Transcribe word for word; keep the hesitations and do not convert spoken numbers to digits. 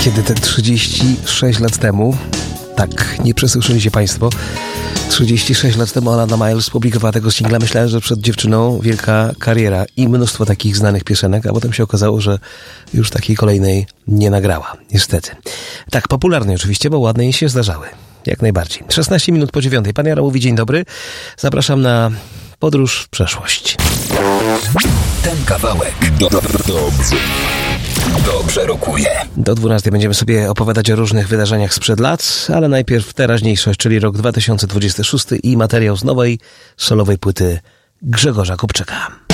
Kiedy te trzydzieści sześć lat temu, tak, nie przesłyszeli się Państwo, trzydzieści sześć lat temu Alana Miles publikowała tego singla, myślałem, że przed dziewczyną wielka kariera i mnóstwo takich znanych piosenek, a potem się okazało, że już takiej kolejnej nie nagrała. Niestety. Tak, popularnej oczywiście, bo ładne jej się zdarzały. Jak najbardziej. szesnaście minut po dziewiątej. Pan Jarek mówi dzień dobry. Zapraszam na podróż w przeszłość. Ten kawałek do, do, dobrze, dobrze rokuje. Do dwunastej będziemy sobie opowiadać o różnych wydarzeniach sprzed lat, ale najpierw teraźniejszość, czyli rok dwa tysiące dwudziesty szósty i materiał z nowej solowej płyty Grzegorza Kupczyka.